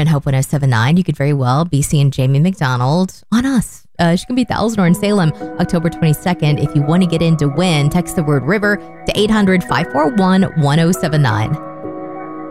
and Hope 1079. You could very well be seeing Jamie McDonald on us. She can be at the Elsinore in Salem, October 22nd. If you want to get in to win, text the word river to 800-541-1079.